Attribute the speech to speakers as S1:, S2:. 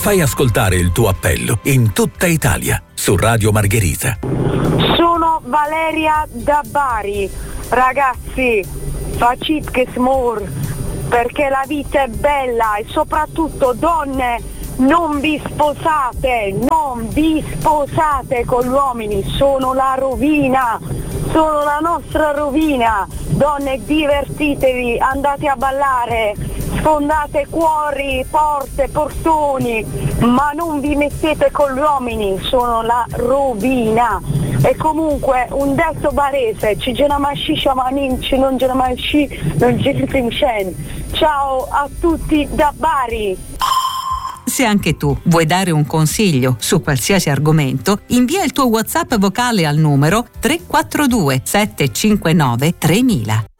S1: Fai ascoltare il tuo appello in tutta Italia su Radio Margherita.
S2: Sono Valeria da Bari. Ragazzi, facite smor, perché la vita è bella e soprattutto donne, non vi sposate con gli uomini, sono la rovina, sono la nostra rovina. Donne, divertitevi, andate a ballare, sfondate cuori, porte, portoni, ma non vi mettete con gli uomini, sono la rovina. E comunque un detto barese, ci gena masciscia ma non gena masci, non ciao a tutti da Bari.
S3: Se anche tu vuoi dare un consiglio su qualsiasi argomento, invia il tuo WhatsApp vocale al numero 342 759 3000.